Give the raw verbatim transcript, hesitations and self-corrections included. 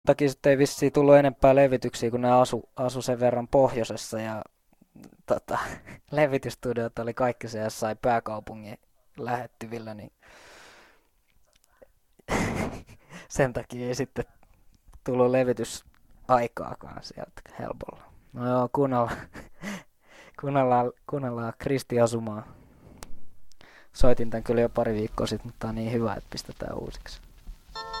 Takia sitten ei vissiin tullut enempää levityksiä, kun ne asu, asu sen verran pohjoisessa ja tota, levitysstudiot oli kaikki se jossain pääkaupungin lähettyvillä, niin sen takia ei sitten tullut levitysaikaakaan sieltä helpolla. No joo, kuunnellaan, kuunnellaan, kuunnellaan Kristi Asumaa. Soitin tän kyllä jo pari viikkoa sitten, mutta tää on niin hyvä, että pistetään uusiksi.